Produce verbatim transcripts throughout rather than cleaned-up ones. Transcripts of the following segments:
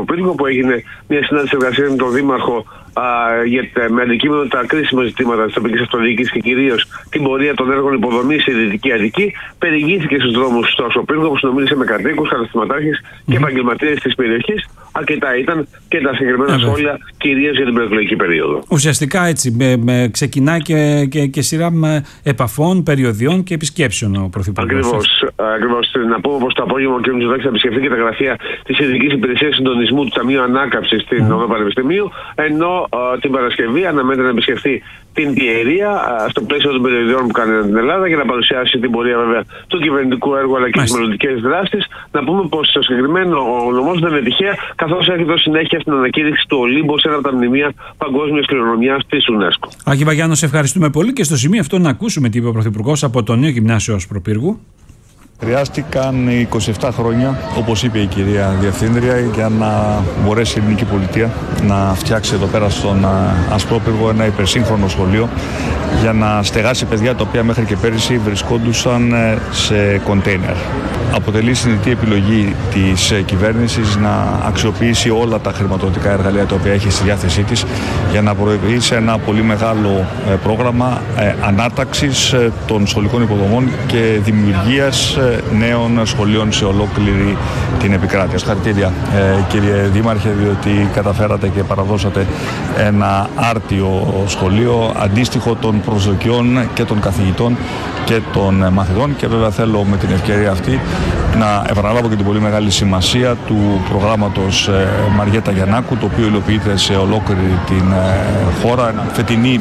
Ασπροπύργο, που έγινε μια συνάντηση εργασία με τον Δήμαρχο α, για, με αντικείμενο τα κρίσιμα ζητήματα της τοπικής αυτοδιοίκησης και κυρίως την πορεία των έργων υποδομής στη Δυτική Αττική. Περιηγήθηκε στους δρόμους στο Ασπροπύργο, που συνομίλησε με κατοίκους, καταστηματάρχες mm-hmm. και επαγγελματίες της περιοχής. Αρκετά ήταν και τα συγκεκριμένα σχόλια, κυρίως για την προεκλογική περίοδο. Ουσιαστικά έτσι με, με, ξεκινάει και, και, και σειρά με επαφών, περιοδιών και επισκέψεων ο Πρωθυπουργός. Ακριβώς. Ακριβώς. Να πούμε πως το απόγευμα ο κ. Μητσοτάκης θα επισκεφθεί και τα γραφεία της Ειδικής Υπηρεσίας Συντονισμού του Ταμείου Ανάκαμψης στην mm. Οδό Πανεπιστημίου, ενώ α, την Παρασκευή αναμένεται να επισκεφθεί την Πιερία α, στο πλαίσιο των περιοδιών που κάνει την Ελλάδα για να παρουσιάσει την πορεία βέβαια του κυβερνητικού έργου αλλά και τις μελλοντικές δράσεις. Να πούμε πως το συγκεκριμένο ο νομός δεν είναι τυχαία, καθώς έχει δώσει συνέχεια στην ανακήρυξη του Ολύμπου σε ένα από τα μνημεία παγκόσμιας κληρονομιάς της UNESCO. Άκη Βαγιάννο, σε ευχαριστούμε πολύ και στο σημείο αυτό να ακούσουμε τι είπε ο Πρωθυπουργός από το νέο Γυμνάσιο Ασπροπύργου. Χρειάστηκαν είκοσι επτά χρόνια, όπως είπε η κυρία Διευθύντρια, για να μπορέσει η ελληνική πολιτεία να φτιάξει εδώ πέρα στον Ασπρόπυργο ένα υπερσύγχρονο σχολείο για να στεγάσει παιδιά τα οποία μέχρι και πέρυσι βρισκόντουσαν σε κοντέινερ. Αποτελεί συνειδητή επιλογή της κυβέρνησης να αξιοποιήσει όλα τα χρηματοδοτικά εργαλεία τα οποία έχει στη διάθεσή της για να προηγηθεί σε ένα πολύ μεγάλο πρόγραμμα ανάταξης των σχολικών υποδομών και δημιουργίας νέων σχολείων σε ολόκληρη την επικράτεια. Συγχαρητήρια κύριε Δήμαρχε, διότι καταφέρατε και παραδώσατε ένα άρτιο σχολείο αντίστοιχο των προσδοκιών και των καθηγητών και των μαθητών, και βέβαια θέλω με την ευκαιρία αυτή να επαναλάβω και την πολύ μεγάλη σημασία του προγράμματος Μαριέτα Γιαννάκου, το οποίο υλοποιείται σε ολόκληρη την χώρα. Φετινή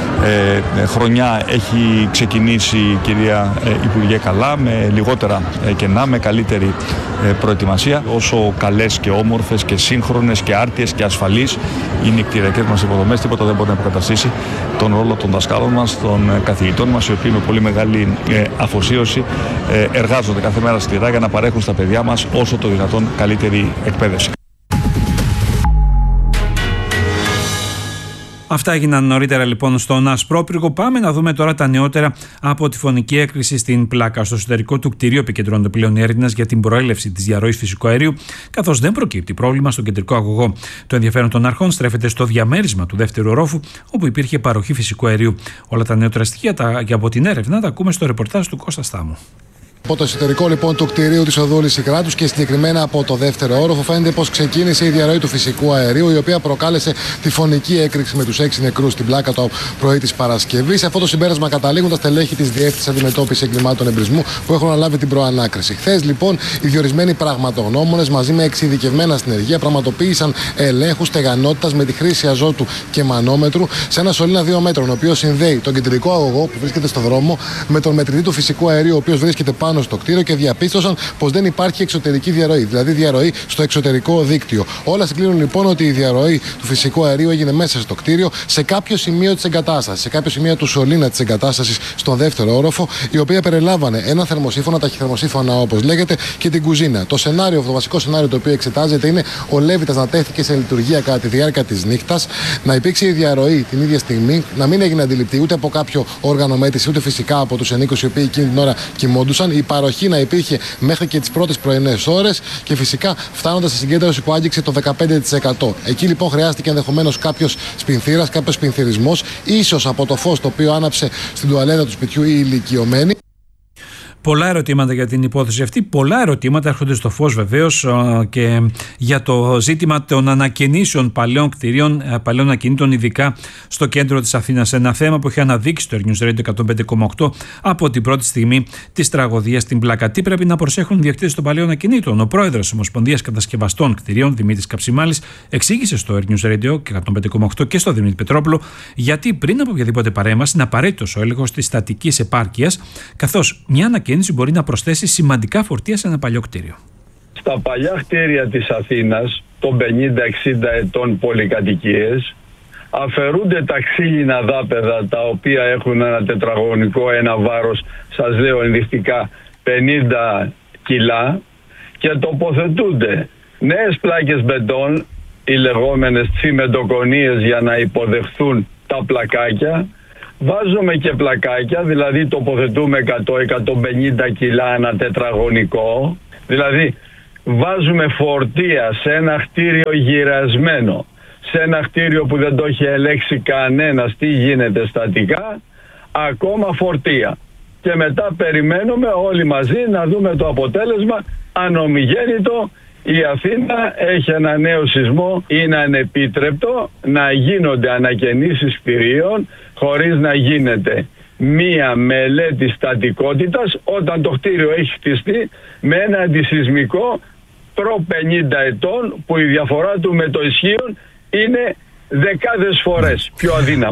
ε, χρονιά έχει ξεκινήσει, κυρία Υπουργέ, καλά, με λιγότερα κενά, με καλύτερη προετοιμασία. Όσο καλές και όμορφες και σύγχρονες και άρτιες και ασφαλείς είναι οι κτηριακές μας υποδομές, τίποτα δεν μπορεί να υποκαταστήσει τον ρόλο των δασκάλων μας, των καθηγητών μας, οι οποίοι με πολύ μεγάλη αφοσίωση εργάζονται κάθε μέρα σκληρά για να παρέχουν στα παιδιά μας όσο το δυνατόν καλύτερη εκπαίδευση. Αυτά έγιναν νωρίτερα λοιπόν στον Ασπρόπυργο. Πάμε να δούμε τώρα τα νεότερα από τη φωνική έκρηξη στην Πλάκα. Στο εσωτερικό του κτηρίου επικεντρώνονται πλέον οι έρευνες για την προέλευση της διαρροής φυσικού αερίου, καθώς δεν προκύπτει πρόβλημα στον κεντρικό αγωγό. Το ενδιαφέρον των αρχών στρέφεται στο διαμέρισμα του δεύτερου ορόφου, όπου υπήρχε παροχή φυσικού αερίου. Όλα τα νεότερα στοιχεία τα, και από την έρευνα τα ακούμε στο ρεπορτάζ του Κώστα Στάμου. Από το εσωτερικό λοιπόν του κτηρίου της οδού Λυσικράτους και συγκεκριμένα από το δεύτερο όροφο φαίνεται πως ξεκίνησε η διαρροή του φυσικού αερίου, η οποία προκάλεσε τη φωνική έκρηξη με τους έξι νεκρούς στην Πλάκα το πρωί της Παρασκευής. Σε αυτό το συμπέρασμα καταλήγουν τα στελέχη της Διεύθυνσης Αντιμετώπισης Εγκλημάτων Εμπρισμού που έχουν αναλάβει την προανάκριση. Χθες λοιπόν οι διορισμένοι πραγματογνώμονες μαζί με εξειδικευμένα συνεργεία πραγματοποίησαν ελέγχους στεγανότητας με τη χρήση αζότου και μανόμετρου σε ένα σωλήνα δύο μέτρων, ο οποίος συνδέει τον κεντρικό αγωγό που βρίσκεται στο δρόμο με τον μετρητή του φυσικού αερίου, ο οποίος βρίσκεται πάνω στο κτίριο, και διαπίστωσαν πως δεν υπάρχει εξωτερική διαρροή, δηλαδή διαρροή στο εξωτερικό δίκτυο. Όλα συγκλίνουν λοιπόν ότι η διαρροή του φυσικού αερίου έγινε μέσα στο κτίριο, σε κάποιο σημείο της εγκατάστασης, σε κάποιο σημείο του σωλήνα της εγκατάστασης στον δεύτερο όροφο, η οποία περιλάμβανε ένα θερμοσύφωνα, ταχυθερμοσύφωνα όπως λέγεται, και την κουζίνα. Το σενάριο, το βασικό σενάριο το οποίο εξετάζεται είναι ο Λέβητας να τέθηκε σε λειτουργία κατά τη διάρκεια της νύχτας, να υπήρξε η διαρροή την ίδια στιγμή, να μην έγινε αντιληπτή ούτε από κάποιο όργανο μέτρηση, ούτε φυσικά από τους ενίκους οι οποίοι εκείνη την ώρα κοιμόντουσαν. Η παροχή να υπήρχε μέχρι και τις πρώτες πρωινές ώρες και φυσικά φτάνοντας στη συγκέντρωση που άγγιξε το δεκαπέντε τοις εκατό. Εκεί λοιπόν χρειάστηκε ενδεχομένως κάποιος σπινθήρας, κάποιος σπινθυρισμός, ίσως από το φως το οποίο άναψε στην τουαλέτα του σπιτιού οι ηλικιωμένοι. Πολλά ερωτήματα για την υπόθεση αυτή. Πολλά ερωτήματα έρχονται στο φως βεβαίως και για το ζήτημα των ανακαινήσεων παλαιών κτηρίων, παλαιών ακινήτων, ειδικά στο κέντρο της Αθήνας. Ένα θέμα που έχει αναδείξει το News Radio εκατόν πέντε κόμμα οκτώ από την πρώτη στιγμή της τραγωδίας στην Πλάκα. Τι πρέπει να προσέχουν οι διοκτήτες των παλαιών ακινήτων? Ο πρόεδρος της Ομοσπονδίας Κατασκευαστών Κτηρίων, Δημήτρης Καψιμάλης, εξήγησε στο News Radio εκατόν πέντε κόμμα οκτώ και στο Δημήτρη Πετρόπουλο γιατί πριν από οποιαδήποτε παρέμβαση είναι απαραίτητος ο έλεγχος της στατικής επάρκειας, καθώς μια ανακαίνιση μπορεί να προσθέσει σημαντικά φορτία σε ένα παλιό κτίριο. Στα παλιά κτίρια της Αθήνας, των πενήντα εξήντα ετών πολυκατοικίες, αφαιρούνται τα ξύλινα δάπεδα, τα οποία έχουν ένα τετραγωνικό, ένα βάρος, σας λέω ενδεικτικά, πενήντα κιλά, και τοποθετούνται νέες πλάκες μπετόν, οι λεγόμενες τσιμεντοκονίες, για να υποδεχθούν τα πλακάκια. Βάζουμε και πλακάκια, δηλαδή τοποθετούμε εκατό με εκατόν πενήντα κιλά ένα τετραγωνικό, δηλαδή βάζουμε φορτία σε ένα κτίριο γυρασμένο, σε ένα κτίριο που δεν το έχει ελέγξει κανένας τι γίνεται στατικά, ακόμα φορτία. Και μετά περιμένουμε όλοι μαζί να δούμε το αποτέλεσμα ανομιγέννητο. Η Αθήνα έχει ένα νέο σεισμό, είναι ανεπίτρεπτο να γίνονται ανακαινήσεις κτηρίων χωρίς να γίνεται μία μελέτη στατικότητας όταν το κτίριο έχει χτιστεί με ένα αντισεισμικό προ πενήντα ετών, που η διαφορά του με το ισχύον είναι δεκάδες φορές πιο αδύναμο.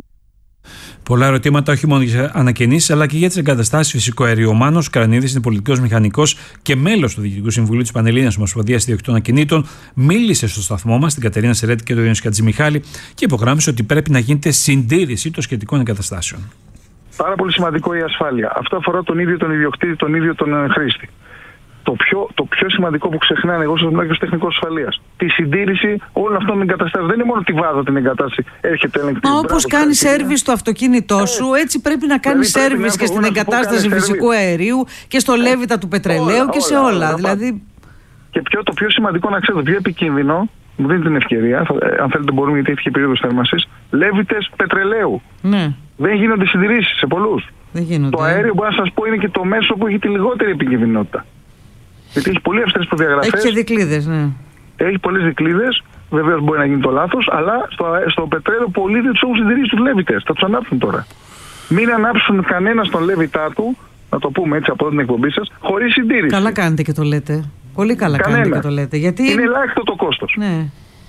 Πολλά ερωτήματα όχι μόνο για ανακαινήσεις αλλά και για τις εγκαταστάσεις φυσικού αερίου. Ο Μάνος Κρανίδης είναι πολιτικός μηχανικός και μέλος του Διοικητικού Συμβουλίου της Πανελλήνιας Ομοσπονδίας Ιδιοκτητών Ακινήτων. Μίλησε στο σταθμό μας, την Κατερίνα Σερέτη και τον Ιωάννη Χατζημιχάλη, και υπογράμμισε ότι πρέπει να γίνεται συντήρηση των σχετικών εγκαταστάσεων. Πάρα πολύ σημαντικό η ασφάλεια. Αυτό αφορά τον ίδιο τον ιδιοκτήτη, τον ίδιο τον χρήστη. Το πιο, το πιο σημαντικό που ξεχνάνε, εγώ σας μιλάω και ως τεχνικός ασφαλείας, τη συντήρηση όλων αυτών των εγκαταστάσεων. Δεν είναι μόνο τη βάδα την εγκατάσταση, έρχεται ελεγκτή. Μα όπως κάνει σέρβις στο αυτοκίνητό ε, σου, έτσι πρέπει να κάνει δηλαδή σέρβις και στην εγκατάσταση φυσικού αερίου και στο λέβητα του πετρελαίου όλα, και σε όλα. όλα, όλα δηλαδή... Και πιο, το πιο σημαντικό να ξέρετε, το πιο επικίνδυνο, μου δίνει την ευκαιρία, αν θέλετε μπορούμε, γιατί έχει περίοδος θέρμανσης, λέβητες πετρελαίου. Ναι. Δεν γίνονται συντηρήσεις σε πολλούς. Το αέριο, μπορώ να σας πω, είναι και το μέσο που έχει τη λιγότερη επικίνδυνοτητα. Γιατί έχει πολύ αυστηρές προδιαγραφές. Έχει και δικλείδες, ναι. Έχει πολλές δικλείδες. Βεβαίως μπορεί να γίνει το λάθος, αλλά στο, στο πετρέλαιο πολλοί δεν τους έχουν συντηρήσει τους λέβητες. Θα τους ανάψουν τώρα. Μην ανάψουν κανένα στον λέβητά του, να το πούμε έτσι από την εκπομπή σας, χωρίς συντήρηση. Καλά κάνετε και το λέτε. Πολύ καλά κανένα. κάνετε και το λέτε. Γιατί... είναι ελάχιστο το κόστος. Ναι.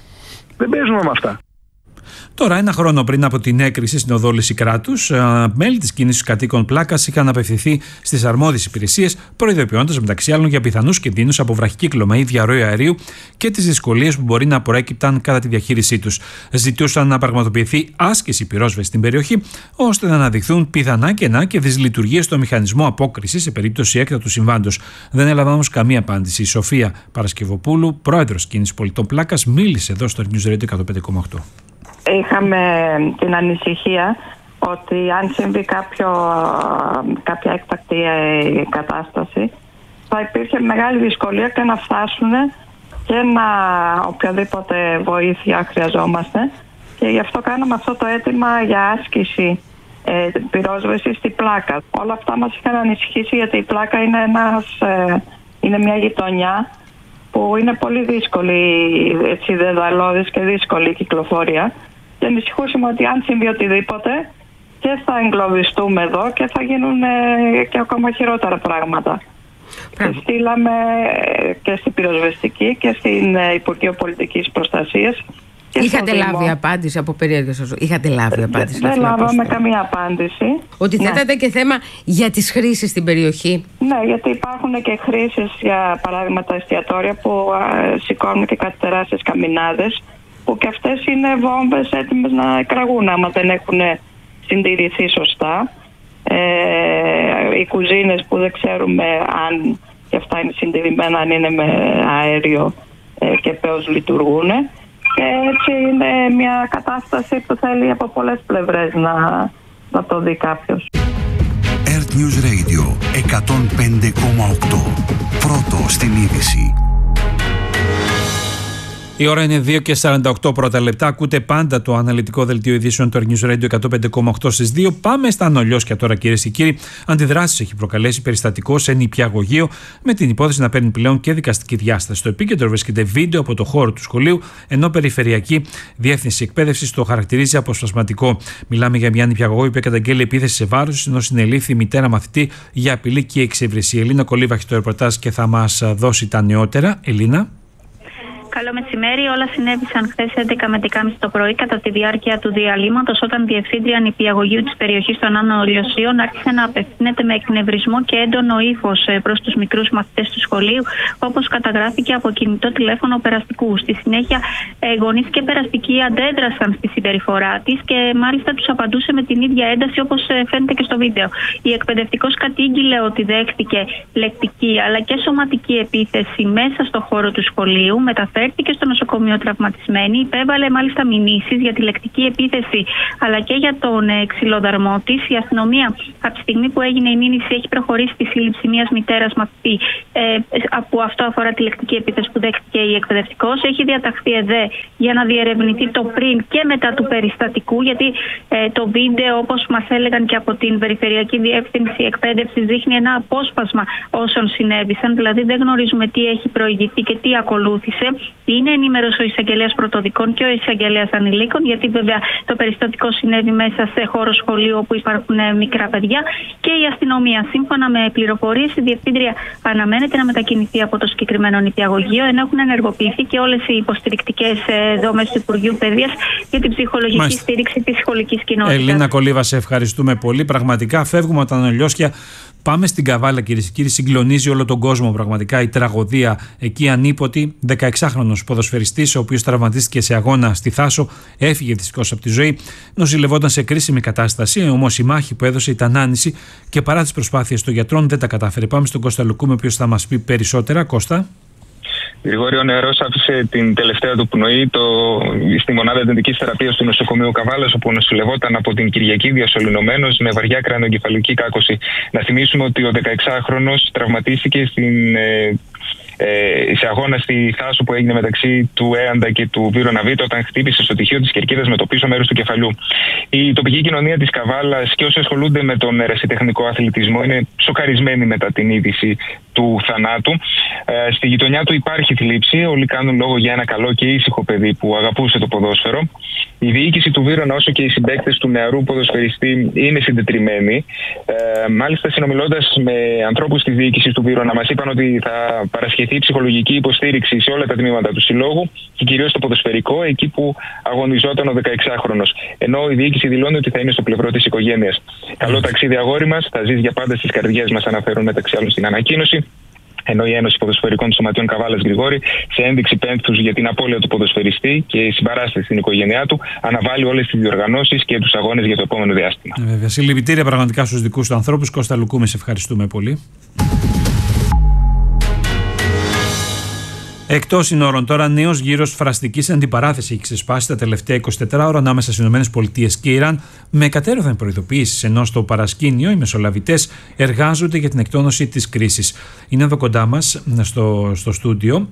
Δεν παίζουμε με αυτά. Τώρα, ένα χρόνο πριν από την έκρηξη στην οδό Λυσικράτους, μέλη της κίνησης κατοίκων Πλάκας είχαν απευθυνθεί στις αρμόδιες υπηρεσίες, προειδοποιώντας μεταξύ άλλων για πιθανούς κινδύνους από βραχικύκλωμα ή διαρροή αερίου και τις δυσκολίες που μπορεί να προέκυπταν κατά τη διαχείρισή τους. Ζητούσαν να πραγματοποιηθεί άσκηση πυρόσβεσης στην περιοχή, ώστε να αναδειχθούν πιθανά κενά και δυσλειτουργίες στο μηχανισμό απόκρισης σε περίπτωση έκτακτου συμβάντος. Δεν έλαβα όμως καμία απάντηση. Η Σοφία Παρασκευοπούλου, πρόεδρος κίνησης πολιτών Πλάκας, μίλησε εδώ στο News Radio εκατό πέντε κόμμα οκτώ. Είχαμε την ανησυχία ότι αν συμβεί κάποιο, κάποια έκτακτη κατάσταση θα υπήρχε μεγάλη δυσκολία και να φτάσουν και να οποιαδήποτε βοήθεια χρειαζόμαστε, και γι' αυτό κάναμε αυτό το αίτημα για άσκηση ε, πυρόσβεση στη Πλάκα. Όλα αυτά μας είχαν ανησυχήσει, γιατί η Πλάκα είναι, ένας, ε, είναι μια γειτονιά που είναι πολύ δύσκολη, έτσι, δεδαλώδης και δύσκολη η κυκλοφορία. Και ανησυχούσαμε ότι αν συμβεί οτιδήποτε και θα εγκλωβιστούμε εδώ και θα γίνουν και ακόμα χειρότερα πράγματα. Και στείλαμε και στην πυροσβεστική και στην Υπουργείο Πολιτικής Προστασίας. Είχατε λάβει Δήμο. απάντηση από περίεργες σας? Είχατε λάβει απάντηση? Δεν λάβαμε καμία απάντηση. Ότι θέτατε ναι. και θέμα για τις χρήσεις στην περιοχή. Ναι, γιατί υπάρχουν και χρήσεις, για παράδειγμα τα εστιατόρια που α, σηκώνουν και κάτι τεράστιες καμινάδες, που και αυτές είναι βόμβες έτοιμες να εκραγούν άμα δεν έχουν συντηρηθεί σωστά. Ε, οι κουζίνες που δεν ξέρουμε αν και αυτά είναι συντηρημένα, αν είναι με αέριο ε, και πώς λειτουργούν. Και έτσι είναι μια κατάσταση που θέλει από πολλές πλευρές να, να το δει κάποιος. Earth News Radio εκατόν πέντε κόμμα οκτώ. Πρώτο στην είδηση. Η ώρα είναι δύο και σαράντα οκτώ πρώτα λεπτά. Ακούτε πάντα το αναλυτικό δελτίο ειδήσεων του News Radio εκατόν πέντε κόμμα οκτώ στις δύο. Πάμε στα ανολιώσια τώρα, κυρίες και κύριοι. Αντιδράσεις έχει προκαλέσει περιστατικό σε νηπιαγωγείο, με την υπόθεση να παίρνει πλέον και δικαστική διάσταση. Στο επίκεντρο βρίσκεται βίντεο από το χώρο του σχολείου, ενώ Περιφερειακή Διεύθυνση Εκπαίδευσης το χαρακτηρίζει αποσπασματικό. Μιλάμε για μια νηπιαγωγό που καταγγέλει επίθεση σε βάρος, ενώ συνελήφθη η μητέρα μαθητή για απειλή και εξεύρεση. Η Ελίνα Κολίβα έχει το ρεπορτάζ και θα μας δώσει τα νεότερα. Ελίνα. Καλό μεσημέρι. Όλα συνέβησαν χθες έντεκα με δεκάμιση το πρωί, κατά τη διάρκεια του διαλύματος, όταν διευθύντρια νηπιαγωγείου της περιοχής των Άνω Λιωσίων άρχισε να απευθύνεται με εκνευρισμό και έντονο ύφος προς τους μικρούς μαθητές του σχολείου, όπως καταγράφηκε από κινητό τηλέφωνο περαστικού. Στη συνέχεια, γονείς και περαστικοί αντέδρασαν στη συμπεριφορά της και μάλιστα τους απαντούσε με την ίδια ένταση όπως φαίνεται και στο βίντεο. Η εκπαιδευτικός κατήγγειλε ότι δέχτηκε λεκτική αλλά και σωματική επίθεση μέσα στο χώρο του σχολείου, μεταφέρθηκε στο στο νοσοκομείο τραυματισμένη. Υπέβαλε μάλιστα μηνύσεις για τη λεκτική επίθεση αλλά και για τον ε, ξυλοδαρμό της. Η αστυνομία, από τη στιγμή που έγινε η μήνυση, έχει προχωρήσει στη σύλληψη μιας μητέρας μαθητή, ε, που αυτό αφορά τη λεκτική επίθεση που δέχτηκε η εκπαιδευτικός. Έχει διαταχθεί ΕΔΕ για να διερευνηθεί το πριν και μετά του περιστατικού, γιατί ε, το βίντεο, όπως μας έλεγαν και από την Περιφερειακή Διεύθυνση Εκπαίδευσης, δείχνει ένα απόσπασμα όσων συνέβησαν. Δηλαδή δεν γνωρίζουμε τι έχει προηγηθεί και τι ακολούθησε. Είναι ενήμερος ο εισαγγελέας πρωτοδικών και ο εισαγγελέας ανηλίκων, γιατί βέβαια το περιστατικό συνέβη μέσα σε χώρο σχολείου όπου υπάρχουν μικρά παιδιά, και η αστυνομία. Σύμφωνα με πληροφορίες, η διευθύντρια αναμένεται να μετακινηθεί από το συγκεκριμένο νηπιαγωγείο, ενώ έχουν ενεργοποιηθεί και όλες οι υποστηρικτικές δόμες του Υπουργείου Παιδείας για την ψυχολογική Μάλιστα. στήριξη της σχολικής κοινότητας. Ελίνα Κολίβα, σε ευχαριστούμε πολύ. Πραγματικά φεύγουμε από τα Νεολιώσια. Πάμε στην Καβάλα, κυρίες και κύριοι. Συγκλονίζει όλο τον κόσμο πραγματικά η τραγωδία εκεί ανίποτη. δεκαεξάχρονος ποδοσφαιριστής, ο οποίος τραυματίστηκε σε αγώνα στη Θάσο, έφυγε δυστυχώς από τη ζωή. Νοσηλευόταν σε κρίσιμη κατάσταση, όμως η μάχη που έδωσε ήταν άνηση και παρά τις προσπάθειες των γιατρών δεν τα κατάφερε. Πάμε στον Κώστα Λουκούμη, ο οποίος θα μας πει περισσότερα. Κώστα. Γρηγόρη, ο νεαρός άφησε την τελευταία του πνοή το, στη μονάδα εντατικής θεραπείας του νοσοκομείου Καβάλας, όπου νοσηλευόταν από την Κυριακή διασωληνωμένος με βαριά κρανιογκεφαλική κάκωση. Να θυμίσουμε ότι ο δεκαεξάχρονος τραυματίστηκε στην, ε, ε, σε αγώνα στη Θάσο που έγινε μεταξύ του Έαντα και του Βύρωνα Β, όταν χτύπησε στο τυχείο της κερκίδας με το πίσω μέρος του κεφαλιού. Η τοπική κοινωνία της Καβάλας και όσοι ασχολούνται με τον ερασιτεχνικό αθλητισμό είναι σοκαρισμένοι μετά την είδηση του θανάτου. Ε, στη γειτονιά του υπάρχει θλίψη. Όλοι κάνουν λόγο για ένα καλό και ήσυχο παιδί που αγαπούσε το ποδόσφαιρο. Η διοίκηση του Βύρωνα, όσο και οι συμπαίκτες του νεαρού ποδοσφαιριστή, είναι συντετριμμένοι. Ε, μάλιστα, συνομιλώντας με ανθρώπους της διοίκησης του Βύρωνα, μας είπαν ότι θα παρασχεθεί ψυχολογική υποστήριξη σε όλα τα τμήματα του συλλόγου και κυρίως στο ποδοσφαιρικό, εκεί που αγωνιζόταν ο δεκαεξάχρονος. Ενώ η διοίκηση δηλώνει ότι θα είναι στο πλευρό της οικογένειας. Καλό ταξίδι, αγόρι μας. Θα ζεις για πάντα στις καρδιές μας, αναφέρουν μεταξύ άλλων στην ανακοίνωση. Ενώ η Ένωση Ποδοσφαιρικών Σωματείων Καβάλας, Γρηγόρη, σε ένδειξη πένθους για την απώλεια του ποδοσφαιριστή και συμπαράσταση στην οικογένειά του, αναβάλει όλες τις διοργανώσεις και τους αγώνες για το επόμενο διάστημα. Βέβαια. Συλληπιτήρια πραγματικά στους δικούς του ανθρώπους. Κώστα Λουκούμη, σε ευχαριστούμε πολύ. Εκτός συνόρων, τώρα νέος γύρος φραστικής αντιπαράθεσης έχει ξεσπάσει τα τελευταία εικοσιτέσσερις ώρα ανάμεσα στις ΗΠΑ και Ιράν, με κατέρωθεν προειδοποιήσεις, ενώ στο παρασκήνιο οι μεσολαβητές εργάζονται για την εκτόνωση της κρίσης. Είναι εδώ κοντά μας στο, στο στούντιο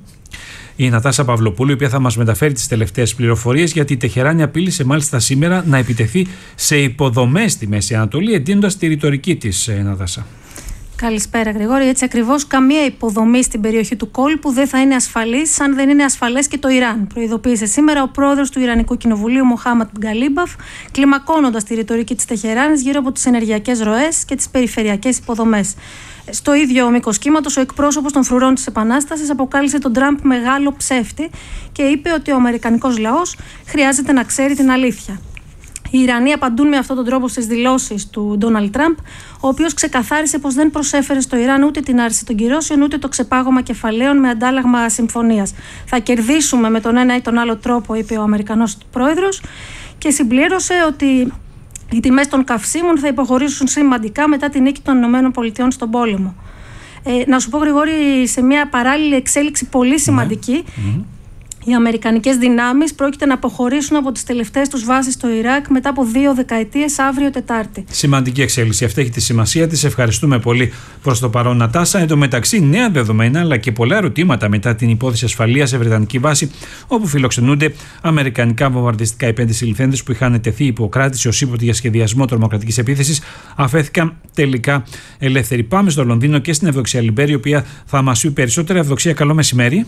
η Νατάσα Παυλοπούλου, η οποία θα μας μεταφέρει τις τελευταίες πληροφορίες, γιατί η Τεχεράνη απείλησε μάλιστα σήμερα να επιτεθεί σε υποδομές στη Μέση Ανατολή, εντείνοντας τη ρητορική της, Νατάσα. Καλησπέρα, Γρηγόρη. Έτσι ακριβώς, καμία υποδομή στην περιοχή του κόλπου δεν θα είναι ασφαλής αν δεν είναι ασφαλές και το Ιράν. Προειδοποίησε σήμερα ο πρόεδρος του Ιρανικού Κοινοβουλίου, Μοχάμαντ Γκαλίμπαφ, κλιμακώνοντας τη ρητορική της Τεχεράνης γύρω από τις ενεργειακές ροές και τις περιφερειακές υποδομές. Στο ίδιο μήκος κύματος, ο εκπρόσωπος των φρουρών της Επανάστασης αποκάλυψε τον Τραμπ μεγάλο ψεύτη και είπε ότι ο αμερικανικός λαός χρειάζεται να ξέρει την αλήθεια. Οι Ιρανοί απαντούν με αυτόν τον τρόπο στις δηλώσεις του Ντόναλντ Τραμπ, ο οποίος ξεκαθάρισε πως δεν προσέφερε στο Ιράν ούτε την άρση των κυρώσεων ούτε το ξεπάγωμα κεφαλαίων με αντάλλαγμα συμφωνίας. Θα κερδίσουμε με τον ένα ή τον άλλο τρόπο, είπε ο Αμερικανός πρόεδρος, και συμπλήρωσε ότι οι τιμές των καυσίμων θα υποχωρήσουν σημαντικά μετά την νίκη των ΗΠΑ στον πόλεμο. Ε, να σου πω, Γρηγόρη, σε μια παράλληλη εξέλιξη πολύ σημαντική, mm-hmm. οι αμερικανικές δυνάμεις πρόκειται να αποχωρήσουν από τις τελευταίες τους βάσεις στο Ιράκ μετά από δύο δεκαετίες αύριο Τετάρτη. Σημαντική εξέλιξη. Αυτή έχει τη σημασία της. Ευχαριστούμε πολύ προς το παρόν, Νατάσα. Εν τω μεταξύ, νέα δεδομένα αλλά και πολλά ερωτήματα μετά την υπόθεση ασφαλείας σε βρετανική βάση, όπου φιλοξενούνται αμερικανικά βομβαρδιστικά οι πέντε συλληφθέντες που είχαν τεθεί υπό κράτηση ως ύποπτοι για σχεδιασμό τρομοκρατικής επίθεσης, αφέθηκαν τελικά ελεύθεροι. Πάμε στο Λονδίνο και στην Ευδοξία Λιμπέρη, η οποία θα μας πει περισσότερα. Ευδοξία, καλό μεσημέρι.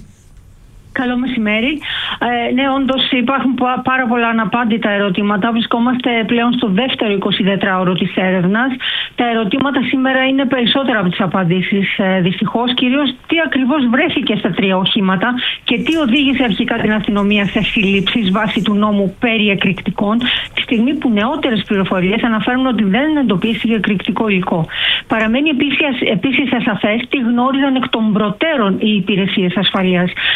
Καλό μεσημέρι. Ε, ναι, όντως υπάρχουν πάρα πολλά αναπάντητα ερωτήματα. Βρισκόμαστε πλέον στο δεύτερο εικοσιτετράωρο της έρευνας. Τα ερωτήματα σήμερα είναι περισσότερα από τις απαντήσεις, ε, δυστυχώς. Κυρίως τι ακριβώς βρέθηκε στα τρία οχήματα και τι οδήγησε αρχικά την αστυνομία σε συλλήψεις βάσει του νόμου περί εκρηκτικών, τη στιγμή που νεότερες πληροφορίες αναφέρουν ότι δεν εντοπίστηκε εκρηκτικό υλικό. Παραμένει επίσης ασαφές τι γνώριζαν εκ των προτέρων οι υπηρεσίες ασφαλείας. Ο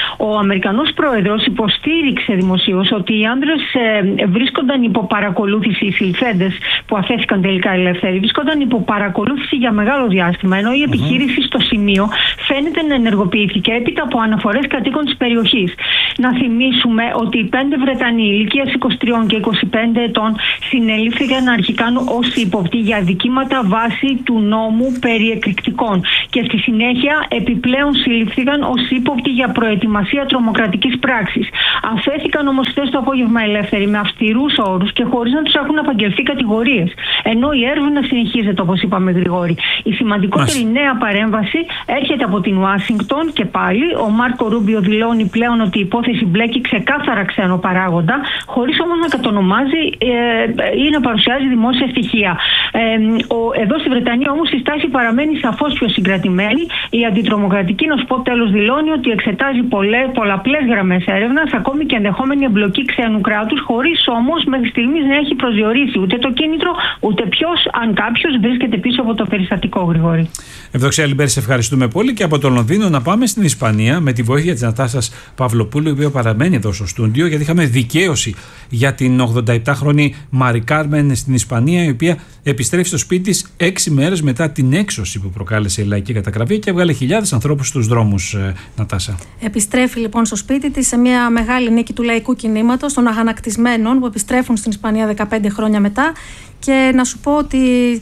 Αμερικανός πρόεδρος υποστήριξε δημοσίως ότι οι άνδρες ε, βρίσκονταν υπό παρακολούθηση, οι συλληφθέντες που αφέθηκαν τελικά ελεύθεροι, βρίσκονταν υπό παρακολούθηση για μεγάλο διάστημα, ενώ η επιχείρηση στο σημείο φαίνεται να ενεργοποιήθηκε έπειτα από αναφορές κατοίκων της περιοχής. Να θυμίσουμε ότι οι πέντε Βρετανοί ηλικίας είκοσι τρία και είκοσι πέντε ετών συνελήφθηκαν αρχικά ως ύποπτοι για αδικήματα βάσει του νόμου περί εκρηκτικών και στη συνέχεια επιπλέον συλλήφθηκαν ως ύποπτοι για προετοιμασία τρομοκρατικής πράξης. Αφέθηκαν όμως χθες το απόγευμα ελεύθεροι με αυστηρούς όρους και χωρίς να τους έχουν απαγγελθεί κατηγορίες. Ενώ η έρευνα συνεχίζεται, όπως είπαμε, Γρηγόρη. Η σημαντικότερη Μας. νέα παρέμβαση έρχεται από την Ουάσιγκτον και πάλι. Ο Μάρκο Ρούμπιο δηλώνει πλέον ότι η υπόθεση μπλέκει ξεκάθαρα ξένο παράγοντα, χωρίς όμως να κατονομάζει ε, ή να παρουσιάζει δημόσια στοιχεία. Ε, ο, εδώ στη Βρετανία όμως η στάση παραμένει σαφώς πιο συγκρατημένη. Η αντιτρομοκρατική, να σου πω τέλος, δηλώνει ότι εξετάζει πολλές, πολλαπλές γραμμές έρευνας, ακόμη και ενδεχόμενη εμπλοκή ξένου κράτους, χωρίς όμως μέχρι στιγμής να έχει προσδιορίσει ούτε το κίνητρο, ούτε ποιος, αν κάποιος, βρίσκεται πίσω από το περιστατικό, Γρηγόρη. Ευδοξία Λιμπέρη, σε ευχαριστούμε πολύ. Και από το Λονδίνο να πάμε στην Ισπανία με τη βοήθεια της Νατάσας Παυλοπούλου, η οποία παραμένει εδώ στο στούντιο, γιατί είχαμε δικαίωση για την ογδονταεπτάχρονη Μαρι Κάρμεν στην Ισπανία, η οποία επιστρέφει στο σπίτι της έξι μέρες μετά την έξωση που προκάλεσε η λαϊκή κατακραυγή και έβγαλε χιλιάδες ανθρώπους στους δρόμους, ε, Νατάσα. Επιστρέφει λοιπόν στο σπίτι της σε μια μεγάλη νίκη του λαϊκού κινήματος των αγανακτισμένων που επιστρέφουν στην Ισπανία δεκαπέντε χρόνια μετά. Και να σου πω ότι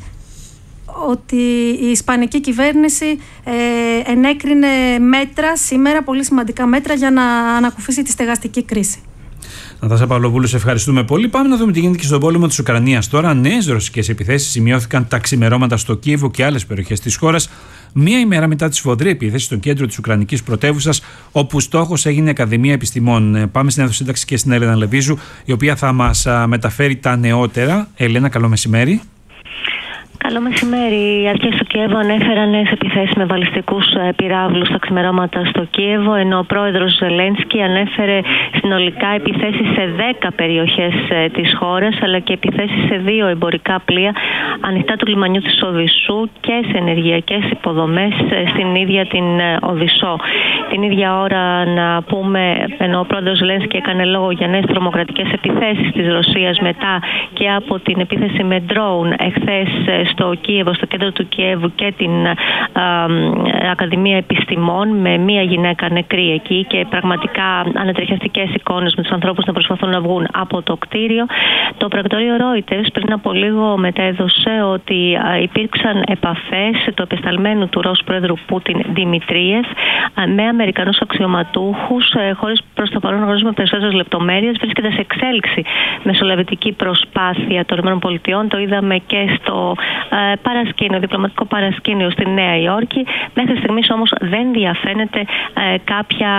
ότι η ισπανική κυβέρνηση ε, ενέκρινε μέτρα σήμερα, πολύ σημαντικά μέτρα για να ανακουφίσει τη στεγαστική κρίση. Νατάσα Παυλοπούλου, σε ευχαριστούμε πολύ. Πάμε να δούμε τι γίνεται και στον πόλεμο της Ουκρανίας τώρα. Νέες ρωσικές επιθέσεις σημειώθηκαν τα ξημερώματα στο Κίεβο και άλλες περιοχές της χώρας, μία ημέρα μετά τη σφοδρή επίθεση στο κέντρο της Ουκρανικής πρωτεύουσας, όπου στόχος έγινε η Ακαδημία Επιστημών. Πάμε στην Αιθοσύνταξη και στην Έλενα Λεβίζου, η οποία θα μας μεταφέρει τα νεότερα. Έλενα, καλό μεσημέρι. Καλό μεσημέρι. Οι αρχές του Κιέβου ανέφεραν νέες επιθέσεις με βαλιστικούς πυράβλους στα ξημερώματα στο Κίεβο, ενώ ο πρόεδρος Ζελένσκι ανέφερε συνολικά επιθέσεις σε δέκα περιοχές της χώρας, αλλά και επιθέσεις σε δύο εμπορικά πλοία ανοιχτά του λιμανιού της Οδυσσού και σε ενεργειακές υποδομές στην ίδια την Οδυσσό. Την ίδια ώρα, να πούμε, ενώ ο πρόεδρος Ζελένσκι έκανε λόγο για νέες τρομοκρατικές επιθέσεις της Ρωσίας μετά και από την επίθεση με ντρόουν εχθές στο Κίεβο, στο κέντρο του Κιέβου, και την α, Ακαδημία Επιστημών, με μία γυναίκα νεκρή εκεί και πραγματικά ανατριχιαστικές εικόνες με τους ανθρώπους να προσπαθούν να βγουν από το κτίριο. Το πρακτορείο Reuters πριν από λίγο μετέδωσε ότι α, υπήρξαν επαφές του επεσταλμένου του Ρώσου πρόεδρου Πούτιν Δημητρίεφ με Αμερικανούς αξιωματούχους, χωρίς προς το παρόν να γνωρίζουμε περισσότερες λεπτομέρειες. Βρίσκεται σε εξέλιξη μεσολαβητική προσπάθεια των ΗΠΑ. Το είδαμε και στο παρασκήνιο, διπλωματικό παρασκήνιο στη Νέα Υόρκη. Μέχρι στιγμής όμως δεν διαφαίνεται ε, κάποια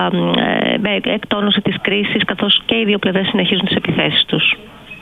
ε, ε, εκτόνωση της κρίσης, καθώς και οι δύο πλευρές συνεχίζουν τις επιθέσεις τους.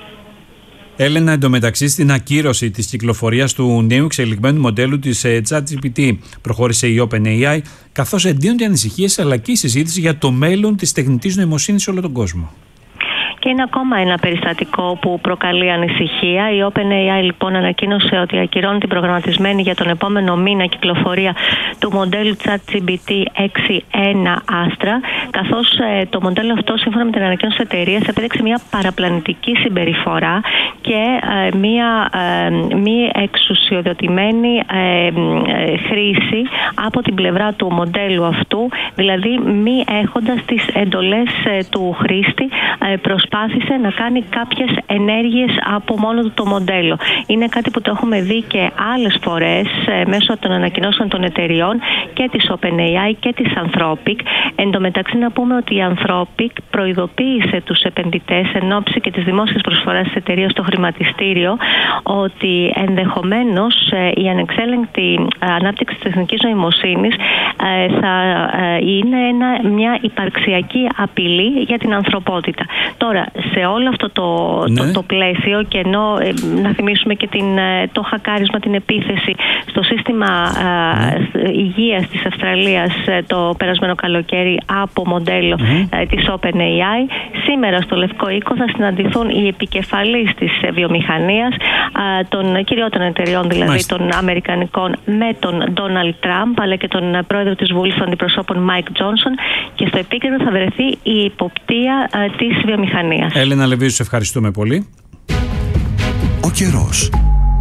Έλενα, εντωμεταξύ, στην ακύρωση της κυκλοφορίας του νέου εξελιγμένου μοντέλου της ChatGPT προχώρησε η OpenAI, καθώς εντείνονται ανησυχίες αλλά και η συζήτηση για το μέλλον της τεχνητής νοημοσύνης σε όλο τον κόσμο. Και είναι ακόμα ένα περιστατικό που προκαλεί ανησυχία. Η OpenAI λοιπόν ανακοίνωσε ότι ακυρώνει την προγραμματισμένη για τον επόμενο μήνα κυκλοφορία του μοντέλου ChatGPT έξι ένα Astra, καθώς ε, το μοντέλο αυτό, σύμφωνα με την ανακοίνωση της εταιρείας, επέδειξε μια παραπλανητική συμπεριφορά και ε, μια ε, μη εξουσιοδοτημένη ε, ε, χρήση από την πλευρά του μοντέλου αυτού, δηλαδή μη έχοντας τις εντολές ε, του χρήστη, ε, προσπάθησε να κάνει κάποιες ενέργειες από μόνο του το μοντέλο. Είναι κάτι που το έχουμε δει και άλλες φορές ε, μέσω των ανακοινώσεων των εταιριών και της OpenAI και της Anthropic. Εν τω μεταξύ, να πούμε ότι η Anthropic προειδοποίησε τους επενδυτές εν ώψη και της δημόσιας προσφοράς της εταιρείας στο χρηματιστήριο ότι ενδεχομένως ε, η ανεξέλεγκτη ανάπτυξη της τεχνικής νοημοσύνης ε, θα ε, είναι ένα, μια υπαρξιακή απειλή για την ανθρωπότητα. Τώρα, σε όλο αυτό το, ναι. το, το πλαίσιο, και ενώ ε, να θυμίσουμε και την, το χακάρισμα, την επίθεση στο σύστημα ναι. ε, υγείας της Αυστραλίας ε, το περασμένο καλοκαίρι από μοντέλο mm. ε, της OpenAI, σήμερα στο Λευκό Οίκο θα συναντηθούν οι επικεφαλείς της βιομηχανίας, των κυριότερων εταιριών δηλαδή, Μάλιστα. των αμερικανικών, με τον Ντόναλντ Τραμπ, αλλά και τον πρόεδρο της Βουλής των Αντιπροσώπων Μάικ Τζόνσον, και στο επίκεντρο θα βρεθεί η υποπτία της βιομηχανίας. Έλενα Λεβίου, σε ευχαριστούμε πολύ. Ο καιρός.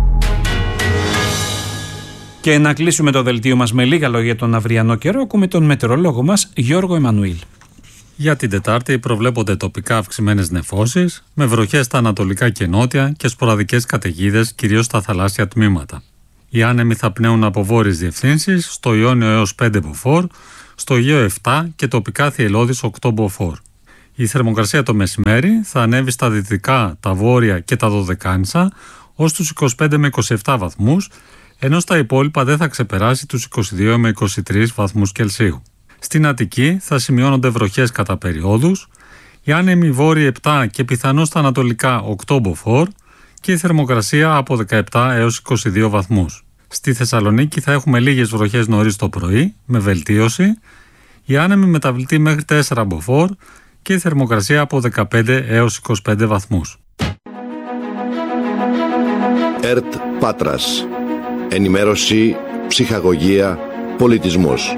Και να κλείσουμε το δελτίο μας με λίγα λόγια για τον αυριανό καιρό. Ακούμε τον μετεωρολόγο μας Γιώργο Εμμανουήλ. Για την Τετάρτη προβλέπονται τοπικά αυξημένες νεφώσεις, με βροχές στα ανατολικά και νότια και σποραδικές καταιγίδες, κυρίως στα θαλάσσια τμήματα. Οι άνεμοι θα πνέουν από βόρειες διευθύνσεις, στο Ιόνιο έως πέντε μποφόρ, στο Αιγαίο επτά και τοπικά θυελλώδης οκτώ μποφόρ. Η θερμοκρασία το μεσημέρι θα ανέβει στα δυτικά, τα βόρεια και τα Δωδεκάνησα ως τους είκοσι πέντε με είκοσι επτά βαθμούς, ενώ στα υπόλοιπα δεν θα ξεπεράσει τους είκοσι δύο με είκοσι τρεις βαθμούς Κελσίου. Στην Αττική θα σημειώνονται βροχές κατά περιόδους, οι άνεμοι βόρειοι επτά και πιθανώς στα ανατολικά οκτώ μποφόρ και η θερμοκρασία από δεκαεπτά έως είκοσι δύο βαθμούς. Στη Θεσσαλονίκη θα έχουμε λίγες βροχές νωρίς το πρωί, με βελτίωση, οι άνεμοι μεταβλητοί μέχρι τέσσερα μποφόρ και η θερμοκρασία από δεκαπέντε έως είκοσι πέντε βαθμούς. ΕΡΤ Πάτρας. Ενημέρωση, ψυχαγωγία, πολιτισμός.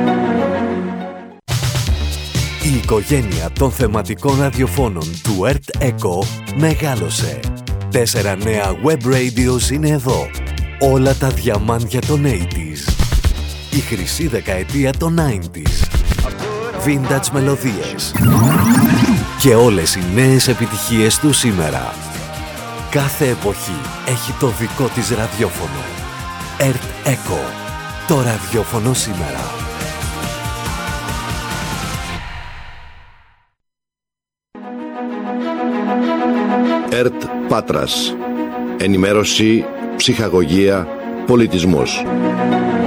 Η οικογένεια των θεματικών ραδιοφώνων του ΕΡΤ ΕΚΟ μεγάλωσε. Τέσσερα νέα web radios είναι εδώ. Όλα τα διαμάντια των ογδόντα. Η χρυσή δεκαετία των ενενήντα. Vintage μελωδίες. Και όλες οι νέες επιτυχίες του σήμερα. Κάθε εποχή έχει το δικό της ραδιόφωνο. ΕΡΤ ΕΚΟ. Το ραδιόφωνο σήμερα. ΕΡΤ Πάτρας. Ενημέρωση, ψυχαγωγία, πολιτισμός.